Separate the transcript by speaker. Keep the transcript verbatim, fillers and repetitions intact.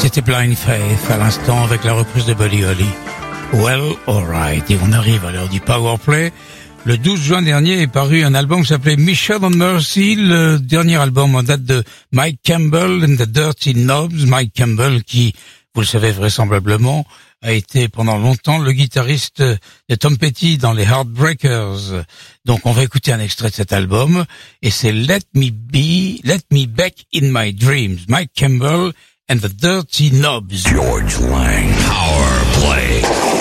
Speaker 1: C'était Blind Faith à l'instant avec la reprise de Buddy Holly. Well, alright. Et on arrive à l'heure du Powerplay. Le douze juin dernier est paru un album qui s'appelait Mission on Mercy, le dernier album en date de Mike Campbell and the Dirty Knobs. Mike Campbell qui, vous le savez vraisemblablement, a été pendant longtemps le guitariste de Tom Petty dans les Heartbreakers. Donc on va écouter un extrait de cet album et c'est Let Me Be, Let Me Back in My Dreams. Mike Campbell and the Dirty Knobs.
Speaker 2: George Lang, Power Play.